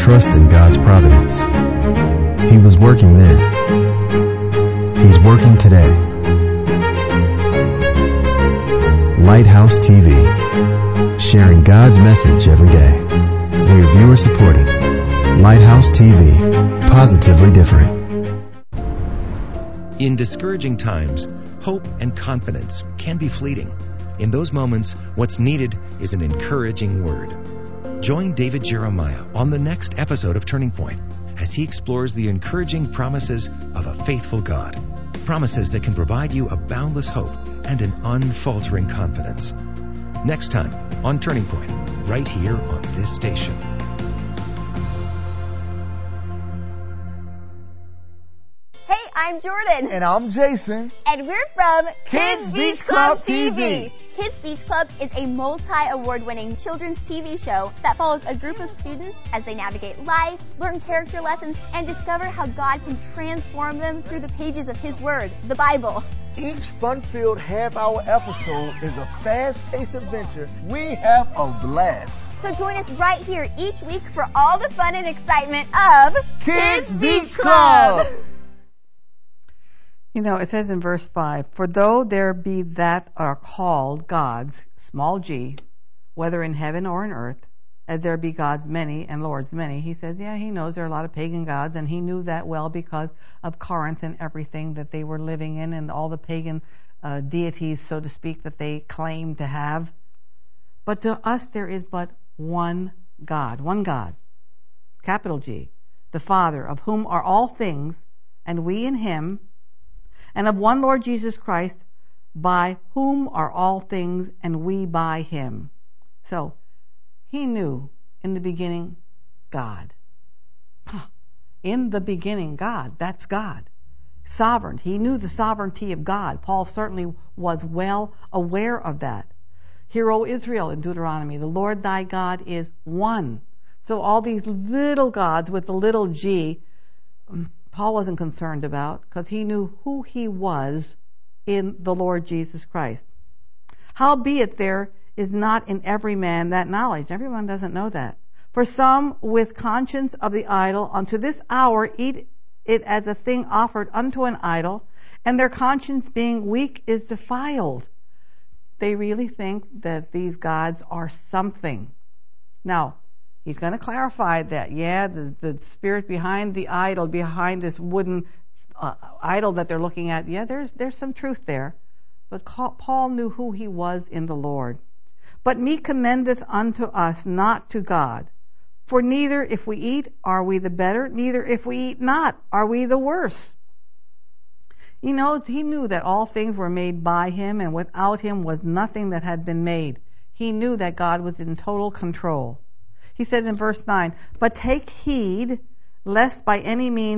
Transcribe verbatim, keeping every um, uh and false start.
trust in God's providence. He was working then. He's working today. Lighthouse T V, sharing God's message every day. We're viewer supported. Lighthouse T V, positively different. In discouraging times, hope and confidence can be fleeting. In those moments, what's needed is an encouraging word. Join David Jeremiah on the next episode of Turning Point as he explores the encouraging promises of a faithful God. Promises that can provide you a boundless hope and an unfaltering confidence. Next time on Turning Point, right here on this station. Hey, I'm Jordan. And I'm Jason. And we're from Kids Beach Club T V. Kids Beach Club is a multi-award-winning children's T V show that follows a group of students as they navigate life, learn character lessons, and discover how God can transform them through the pages of His Word, the Bible. Each fun-filled half-hour episode is a fast-paced adventure. We have a blast. So join us right here each week for all the fun and excitement of Kids Beach Club. You know, it says in verse five, for though there be that are called gods, small g, whether in heaven or in earth, as there be gods many and lords many, he says, yeah, he knows there are a lot of pagan gods, and he knew that well because of Corinth and everything that they were living in and all the pagan uh, deities, so to speak, that they claimed to have. But to us there is but one God, one God, capital G, the Father, of whom are all things, and we in Him, and of one Lord Jesus Christ, by whom are all things, and we by Him. So, he knew in the beginning God. In the beginning God, that's God. Sovereign. He knew the sovereignty of God. Paul certainly was well aware of that. Hear, O Israel, in Deuteronomy, the Lord thy God is one. So all these little gods with the little g, Paul wasn't concerned about, because he knew who he was in the Lord Jesus Christ. Howbeit there is not in every man that knowledge. Everyone doesn't know that. For some with conscience of the idol unto this hour eat it as a thing offered unto an idol, and their conscience being weak is defiled. They really think that these gods are something. Now, he's going to clarify that, yeah, the, the spirit behind the idol, behind this wooden uh, idol that they're looking at, yeah, there's there's some truth there. But Paul knew who he was in the Lord. But me commendeth unto us, not to God. For neither if we eat are we the better, neither if we eat not are we the worse. He knows, he knew that all things were made by Him, and without Him was nothing that had been made. He knew that God was in total control. He says in verse nine, but take heed lest by any means